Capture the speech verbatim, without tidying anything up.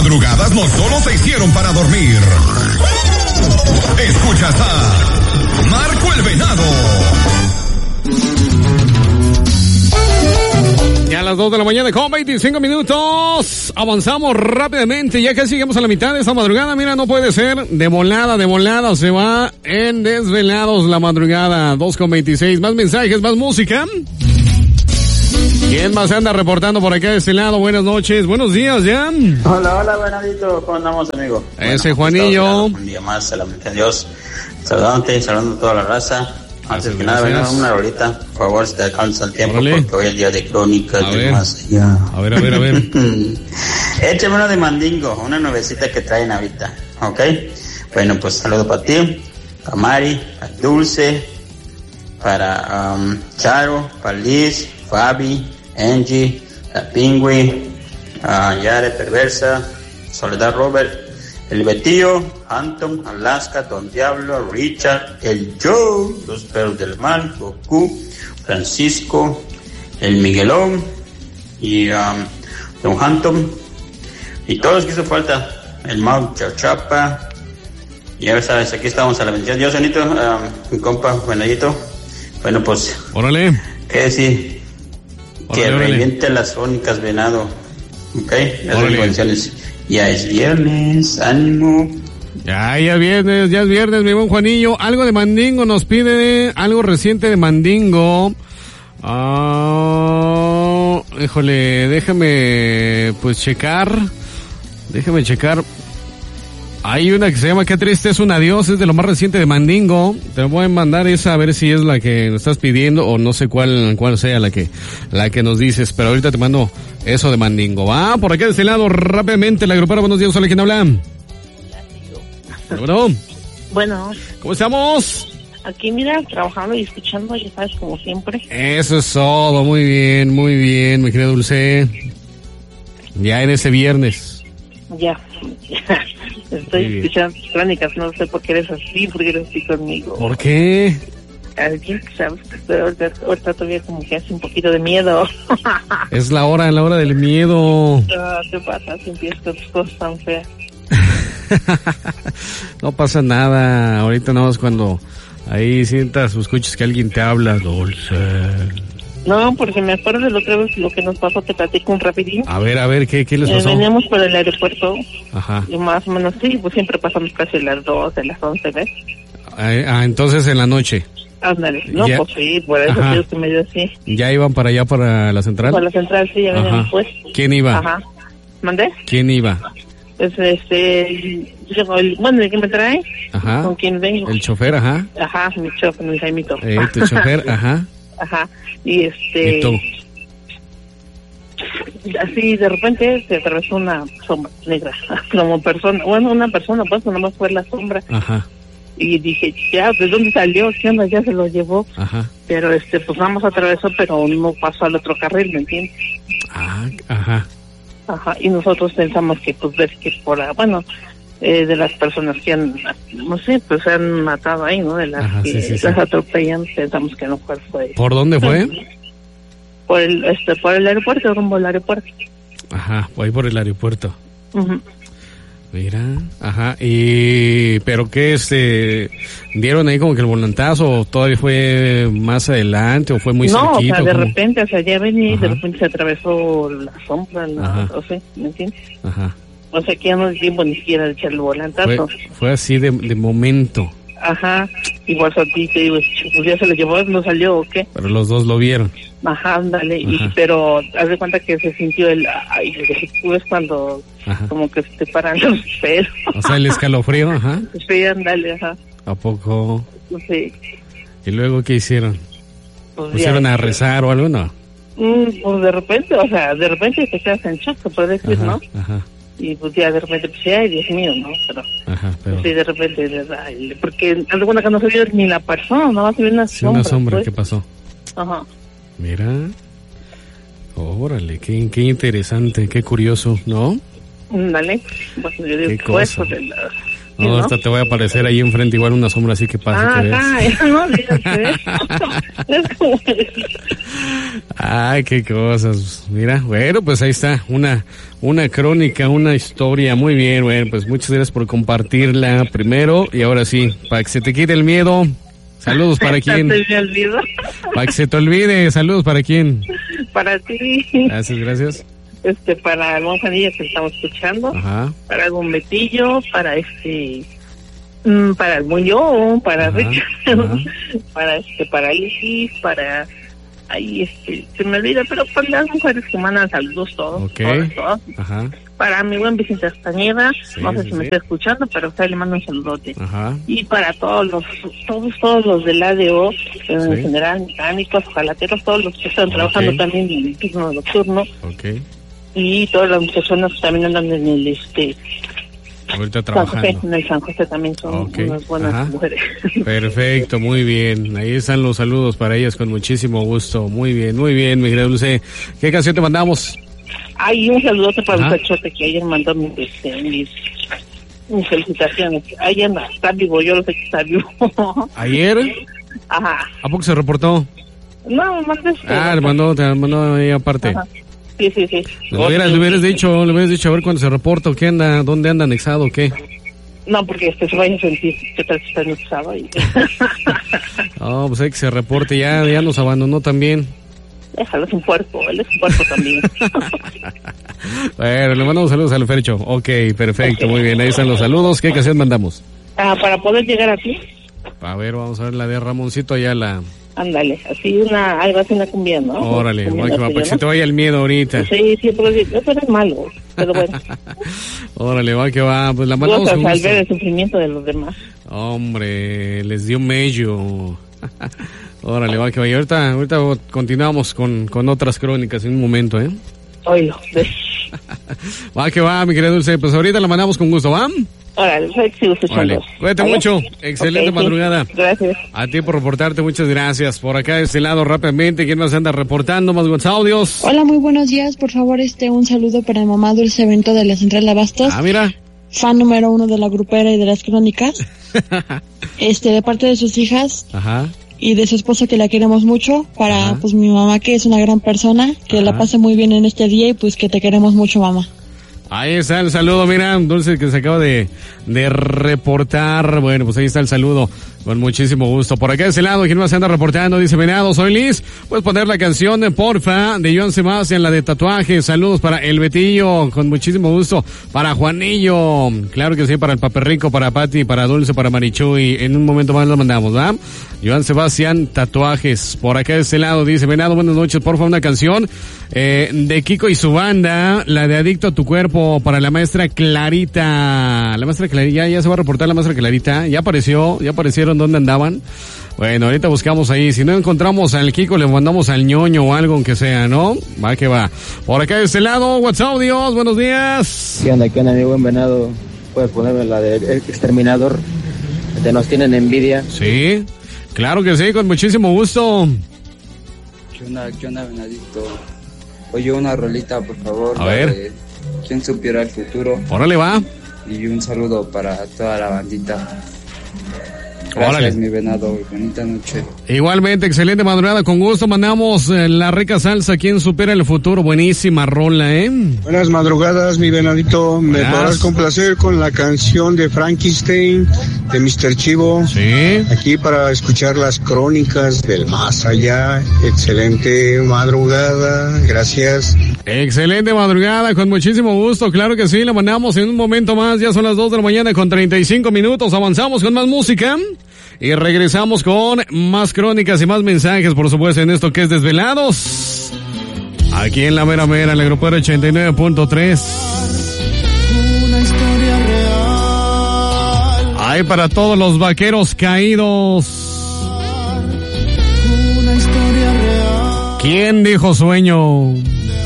madrugadas no solo se hicieron para dormir. Escuchas a Marco el Venado. Ya a las dos de la mañana con veinticinco minutos. Avanzamos rápidamente. Ya casi llegamos a la mitad de esta madrugada. Mira, no puede ser. De volada, de volada. Se va en Desvelados la madrugada. dos con veintiséis. Más mensajes, más música. ¿Quién más anda reportando por acá de este lado? Buenas noches, buenos días, ya. Hola, hola, Venadito. ¿Cómo andamos, amigo? Ese bueno, Juanillo. Un día más, solamente a Dios. Saludándote, saludando a toda la raza. Antes que nada, venga una rolita, por favor, si te alcanza el tiempo, Olé. Porque hoy es el día de crónicas a del ver. más allá. A ver, a ver, a ver. Échame uno de Mandingo, una nuevecita que traen ahorita, ¿ok? Bueno, pues saludo para ti, para Mari, para Dulce, para um, Charo, para Liz, Fabi, Angie, la Pingüi, uh, Yare Perversa, Soledad Robert, el Betillo, Anton, Alaska, Don Diablo, Richard, el Joe, los perros del mal, Goku, Francisco, el Miguelón y um, Don Anton y todos los que hizo falta, el Mau Chachapa. Y ya sabes, aquí estamos a la bendición. Dios, Anito, um, mi compa, Buenayito. Bueno, pues, órale. ¿Qué decir? Órale, que órale. reviente las crónicas, Venado. Ok, ya Órale. bendiciones. Ya es viernes, ánimo. Ya, ya viernes, ya es viernes, mi buen Juanillo. Algo de Mandingo nos pide, algo reciente de Mandingo. Ah, híjole, déjame, pues, checar. Déjame checar. Hay una que se llama Qué triste es un adiós, es de lo más reciente de Mandingo. Te voy a mandar esa a ver si es la que nos estás pidiendo o no sé cuál cuál sea la que la que nos dices, pero ahorita te mando eso de Mandingo. Va, por acá de este lado rápidamente la grupera. Buenos días, hola, ¿quién habla? Bueno. Bueno. ¿Cómo estamos? Aquí, mira, trabajando y escuchando, ya sabes, como siempre. Eso es todo, muy bien, muy bien, mi querida Dulce. Ya en ese viernes. Ya, estoy escuchando tus crónicas, no sé por qué eres así, por qué eres así conmigo. ¿Por qué? Alguien, sabes, pero ahorita, ahorita todavía como que hace un poquito de miedo. Es la hora, la hora del miedo. Ah, ¿qué pasa si empiezas con tus cosas tan feas? No pasa nada, ahorita nada más cuando ahí sientas o escuches que alguien te habla, Dulce. No, porque me acuerdo de la otra vez lo que nos pasó, te platico un rapidín. A ver, a ver, ¿qué, qué les pasó? Eh, veníamos por el aeropuerto. Ajá. Y más o menos, sí, pues siempre pasamos casi las dos, de las once, ¿ves? Ah, ah, entonces en la noche. Ándale, no, Ya. pues sí, por eso Ajá. Dios que me dio así. ¿Ya iban para allá, para la central? Para la central, sí, ya Ajá. veníamos pues. ¿Quién iba? Ajá. ¿Mandé? ¿Quién iba? Pues este, yo, el- bueno, ¿de qué me trae? Ajá. ¿Con quién vengo? El chofer, ajá. Ajá, mi chofer, mi Jaimito. Eh, tu chofer, ajá. Ajá, y este... ¿Y tú? Así de repente se atravesó una sombra negra, como persona, bueno, una persona, pues nomás fue la sombra. Ajá, Y dije, ya, ¿de dónde salió? ¿Qué onda? Ya se lo llevó. ajá. Pero este, pues nada más atravesó, pero no pasó al otro carril, ¿me entiendes? Ah, ajá. Ajá, y nosotros pensamos que, pues, ves que por, ah, bueno, eh, de las personas que han, no sé, pues se han matado ahí, ¿no? De las Ajá, que sí, sí, sí. las atropellan, pensamos que no fue. fue ¿Por dónde fue? Por el, este, por el aeropuerto, rumbo al aeropuerto. Ajá, voy por el aeropuerto. Ujú. Mira, ajá, y pero qué este dieron ahí como que el volantazo o todavía fue más adelante o fue muy no, cerquita. o sea, de ¿cómo? repente, o sea, ya venía y de Ajá. repente se atravesó la sombra, la, Ajá. o sea, ¿me entiendes? Ajá. O sea, que ya no dio tiempo ni siquiera de echar el volantazo. Fue, fue así de, de momento, Ajá, igual a ti te digo, pues ya se lo llevó, no salió o qué. pero los dos lo vieron. Ajá, ándale, y, Ajá. pero haz de cuenta que se sintió el, ay, tú ves cuando Ajá. como que se te paran los pelos. O sea, el escalofrío, ajá. Sí, ándale, ajá, ¿A poco? no sé. ¿Y luego qué hicieron? Pues, ¿Pusieron ya, a rezar o algo? No. mm, pues de repente, o sea, de repente te quedas en shock, se puede decir, Ajá, ¿no? ajá, Y pues ya de repente, pues ay, Dios mío, ¿no? Pero, ajá, pero sí, de repente, de- ay, porque haz de cuenta que no se vio ni la persona, nada más se vio una sí, sombra. una sombra, pues. ¿qué pasó? Ajá. Mira, órale, qué, qué interesante, qué curioso, ¿no? Dale, bueno, yo digo Qué que fue cosa. eso de la, No, ¿no? hasta te voy a aparecer ahí enfrente igual una sombra así que pasa. Ah, que ajá, no digas eso. Es como... Ay, qué cosas. Mira, bueno, pues ahí está, una una crónica, una historia. Muy bien, bueno, pues muchas gracias por compartirla primero. Y ahora sí, para que se te quite el miedo, saludos para quién. Ya se me olvidó. Para que se te olvide, saludos para quién. Para ti. Gracias, gracias. Este, para el Monjanilla que estamos escuchando. Ajá. Para el Bombetillo, para este... mm, para el Muñón, para Ajá, Richard, ajá. para este, para Isis, para... Ahí, este, se me olvida, pero para las mujeres que mandan saludos todos, Ok. todos, todos. Ajá, Para mi buen Vicente Castañeda, Sí, no sé sí, si me sí. está escuchando, pero usted le manda un saludote. ajá. Y para todos los, todos, todos los del A D O, en Sí. general, mecánicos, jalateros, todos los que están trabajando Ok. también en el turno nocturno, Ok. y todas las personas que también andan en el, este, Ahorita San José, trabajando. en el San José también son Ok, unas buenas ajá. mujeres. Perfecto, muy bien. Ahí están los saludos para ellas con muchísimo gusto. Muy bien, muy bien, mi querida Dulce. ¿Qué canción te mandamos? Hay un saludote para Ajá. un cachote que ayer mandó mis, este, mis, mis felicitaciones. Ahí anda, está vivo, yo lo sé que está vivo. ¿Ayer? Ajá. ¿A poco se reportó? No, más de Ah, le mandó, te mandó ahí aparte. Ajá. Sí, sí, sí. Le hubieras, le hubieras dicho, le hubieras dicho a ver cuándo se reporta o qué anda, dónde anda anexado o qué. No, porque este se vaya a sentir que tal si está anexado ahí. No, pues hay que se reporte, ya, ya nos abandonó también. Déjalo, es un puerco, él es un puerco también. Bueno, le mandamos saludos al Fercho. Ok, perfecto, muy bien, ahí están los saludos. ¿Qué canción mandamos? Ah, para poder llegar a ti, A ver, vamos a ver la de Ramoncito Ayala. ándale, así una, algo así una cumbia, ¿no? Órale, Cumbia, va que ¿no va, se para que se llama? te vaya el miedo ahorita. Sí, sí, pero eso eres malo, pero bueno. Órale, va que va, pues la mandamos Gozas con al gusto. ver el sufrimiento de los demás. Hombre, les dio mello. Órale, va que va. Y ahorita, ahorita continuamos con, con otras crónicas en un momento, ¿eh? Oílo, ves. Va que va, mi querida Dulce. Pues ahorita la mandamos con gusto, ¿va? Órale, soy que sigo escuchando. Órale, cuídate ¿Vale? mucho. Excelente Ok, sí. madrugada. Gracias. A ti por reportarte, muchas gracias. Por acá de este lado, rápidamente, ¿quién más anda reportando? Más WhatsApp audios. Hola, muy buenos días. Por favor, este un saludo para mamá Dulce Evento de la Central de Abastos, Ah, mira. fan número uno de la grupera y de las crónicas. Este, de parte de sus hijas Ajá. y de su esposa que la queremos mucho. Para, Ajá. pues, mi mamá que es una gran persona, que la Ajá. pase muy bien en este día y pues que te queremos mucho, mamá. Ahí está el saludo, mira, Dulce que se acaba de, de reportar. Bueno, pues ahí está el saludo, con muchísimo gusto. Por acá de ese lado, ¿quién más se anda reportando? Dice, venado, soy Liz. Puedes poner la canción, porfa, de Joan Sebastián, la de tatuajes. Saludos para El Betillo, con muchísimo gusto. Para Juanillo, claro que sí, para el Paperrico, para Pati, para Dulce, para Marichu. Y en un momento más lo mandamos, ¿va? Joan Sebastián, tatuajes. Por acá de ese lado, dice, venado, buenas noches, porfa, una canción eh, de Kiko y su banda, la de Adicto a tu Cuerpo, para la maestra Clarita. La maestra Clarita, ya se va a reportar la maestra Clarita. Ya apareció, ya aparecieron dónde andaban. Bueno, ahorita buscamos ahí. Si no encontramos al Kiko, le mandamos al ñoño o algo, aunque sea, ¿no? Va que va. Por acá de este lado, WhatsApp, Dios, buenos días. ¿Qué onda, qué onda, mi buen venado? Puedes ponerme la de Exterminador, de Nos Tienen Envidia. Sí, claro que sí, con muchísimo gusto. ¿Qué onda, qué onda, venadito? Oye, una rolita, por favor. A la ver. de ¿Quién supiera el futuro? Órale, va. Y un saludo para toda la bandita. Gracias, Órale. mi venado. Bonita noche. Igualmente, excelente madrugada, con gusto. Mandamos eh, la rica salsa, ¿quién supera el futuro? Buenísima rola, ¿eh? Buenas madrugadas, mi venadito. Me Buenas. podrás complacer con la canción de Frankenstein de mister Chivo. Sí. Aquí para escuchar las crónicas del más allá. Excelente madrugada. Gracias. Excelente madrugada, con muchísimo gusto, claro que sí, la mandamos en un momento más, ya son las dos de la mañana con treinta y cinco minutos, avanzamos con más música y regresamos con más crónicas y más mensajes, por supuesto, en esto que es Desvelados, aquí en la mera mera, en la grupera ochenta y nueve punto tres. Una historia real. Hay para todos los vaqueros caídos. Una historia real. ¿Quién dijo sueño?